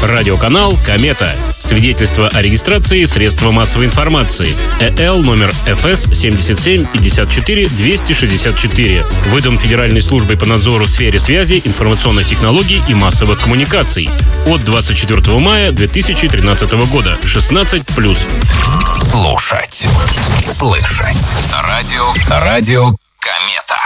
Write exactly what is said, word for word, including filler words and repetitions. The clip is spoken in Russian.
Радиоканал «Комета». Свидетельство о регистрации средства массовой информации. ЭЛ номер эф эс семьдесят семь пятьдесят четыре двести шестьдесят четыре. Выдан Федеральной службой по надзору в сфере связи, информационных технологий и массовых коммуникаций. От двадцать четвёртого мая две тысячи тринадцатого года. шестнадцать плюс. Слушать. Слышать. Радио. Радио.